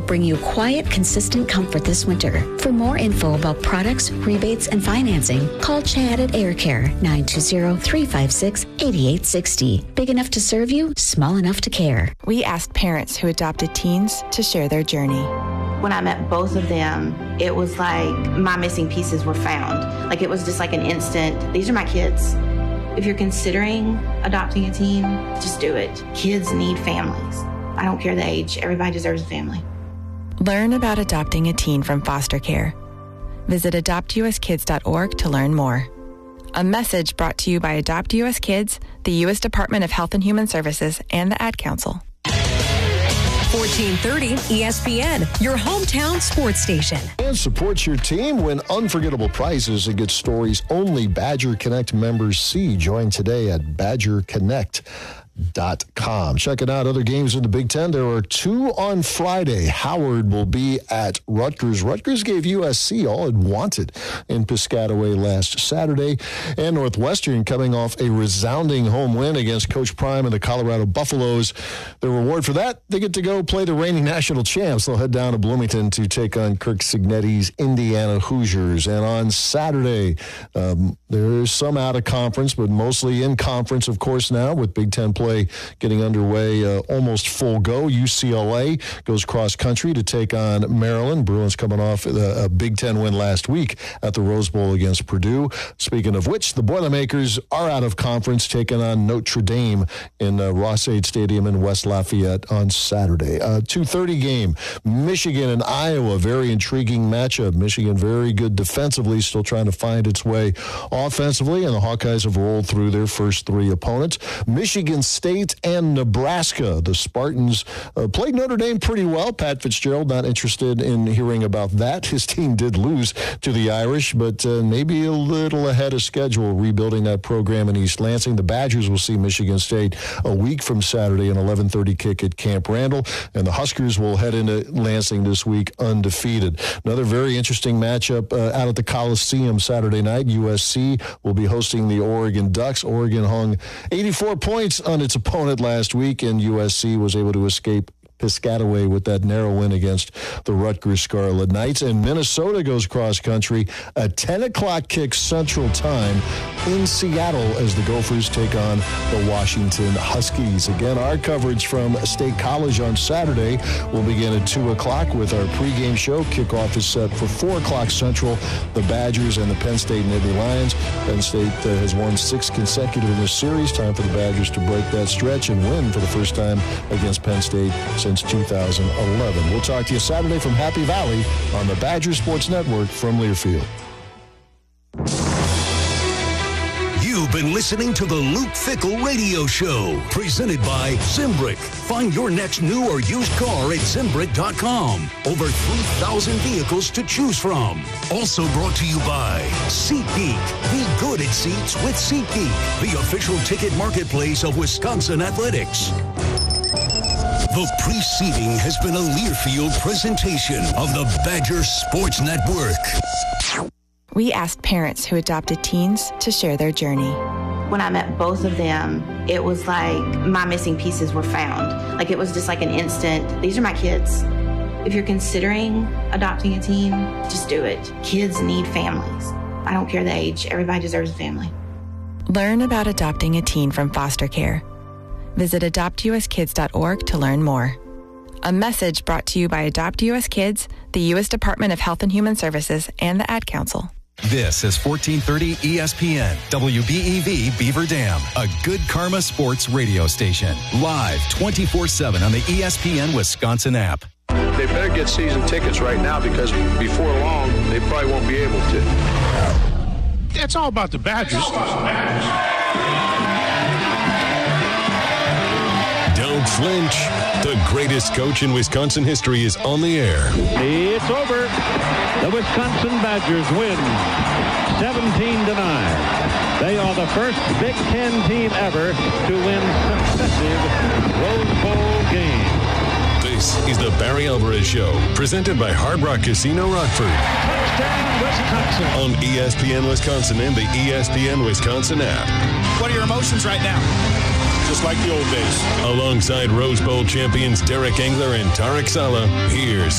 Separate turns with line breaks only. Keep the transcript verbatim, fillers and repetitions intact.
bring you quiet, consistent comfort this winter. For more info about products, rebates, and financing, call Chad at Air Care, nine two zero, three five six, eight eight six zero. Big enough to serve you, small enough to care.
We asked parents who adopted teens to share their journey.
When I met both of them, it was like my missing pieces were found. Like it was just like an instant, these are my kids. If you're considering adopting a teen, just do it. Kids need families. I don't care the age. Everybody deserves a family.
Learn about adopting a teen from foster care. Visit adopt u s kids dot org to learn more. A message brought to you by Adopt U S Kids, the U S Department of Health and Human Services, and the Ad Council.
fourteen thirty E S P N, your hometown sports station.
And support your team, win unforgettable prizes, and get stories only Badger Connect members see. Join today at badger connect dot com. Checking out other games in the Big Ten. There are two on Friday. Howard will be at Rutgers. Rutgers gave U S C all it wanted in Piscataway last Saturday. And Northwestern coming off a resounding home win against Coach Prime and the Colorado Buffaloes. The reward for that, they get to go play the reigning national champs. They'll head down to Bloomington to take on Kirk Cignetti's Indiana Hoosiers. And on Saturday, um, there's some out of conference, but mostly in conference, of course, now with Big Ten play getting underway, uh, almost full go. U C L A goes cross country to take on Maryland. Bruins coming off a, a Big Ten win last week at the Rose Bowl against Purdue. Speaking of which, the Boilermakers are out of conference, taking on Notre Dame in uh, Ross-Ade Stadium in West Lafayette on Saturday. Uh, two thirty game, Michigan and Iowa, very intriguing matchup. Michigan very good defensively, still trying to find its way offensively, and the Hawkeyes have rolled through their first three opponents. Michigan State and Nebraska. The Spartans uh, played Notre Dame pretty well. Pat Fitzgerald not interested in hearing about that. His team did lose to the Irish, but uh, maybe a little ahead of schedule rebuilding that program in East Lansing. The Badgers will see Michigan State a week from Saturday, an eleven thirty kick at Camp Randall, and the Huskers will head into Lansing this week undefeated. Another very interesting matchup uh, out at the Coliseum Saturday night. U S C will be hosting the Oregon Ducks. Oregon hung eighty-four points on its opponent last week, and U S C was able to escape Piscataway with that narrow win against the Rutgers Scarlet Knights. And Minnesota goes cross-country, a ten o'clock kick Central Time in Seattle as the Gophers take on the Washington Huskies. Again, our coverage from State College on Saturday will begin at two o'clock with our pregame show. Kickoff is set for four o'clock Central. The Badgers and the Penn State Nittany Lions. Penn State uh, has won six consecutive in this series. Time for the Badgers to break that stretch and win for the first time against Penn State since two thousand eleven. We'll talk to you Saturday from Happy Valley on the Badger Sports Network from Learfield.
You've been listening to the Luke Fickell Radio Show, presented by Zimbrick. Find your next new or used car at Zimbrick dot com. Over three thousand vehicles to choose from. Also brought to you by SeatGeek. Be good at seats with SeatGeek, the official ticket marketplace of Wisconsin Athletics. The preceding has been a Learfield presentation of the Badger Sports Network.
We asked parents who adopted teens to share their journey.
When I met both of them, it was like my missing pieces were found. Like it was just like an instant, these are my kids. If you're considering adopting a teen, just do it. Kids need families. I don't care the age. Everybody deserves a family.
Learn about adopting a teen from foster care. Visit adopt u s kids dot org to learn more. A message brought to you by Adopt U S Kids, the U S Department of Health and Human Services, and the Ad Council.
This is fourteen thirty E S P N, W B E V Beaver Dam, a Good Karma Sports radio station. Live twenty-four seven on the E S P N Wisconsin app.
They better get season tickets right now because before long, they probably won't be able to.
It's all about the Badgers.
Don't flinch. The greatest coach in Wisconsin history is on the air.
It's over. The Wisconsin Badgers win seventeen to nine. They are the first Big Ten team ever to win successive Rose Bowl games.
This is the Barry Alvarez Show, presented by Hard Rock Casino Rockford.
Touchdown, Wisconsin.
On E S P N Wisconsin and the E S P N Wisconsin app.
What are your emotions right now? Just like the old days.
Alongside Rose Bowl champions Derek Engler and Tarek Saleh, here's